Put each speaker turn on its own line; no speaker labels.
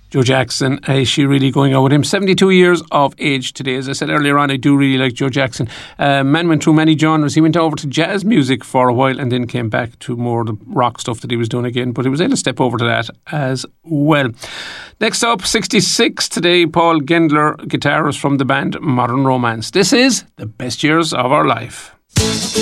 Joe Jackson, is she really going out with him? 72 years of age today. As I said earlier on, I do really like Joe Jackson. Man went through many genres. He went over to jazz music for a while and then came back to more the rock stuff that he was doing again, but he was able to step over to that as well. Next up, 66 today, Paul Gendler, guitarist from the band Modern Romance. This is The Best Years of Our Life.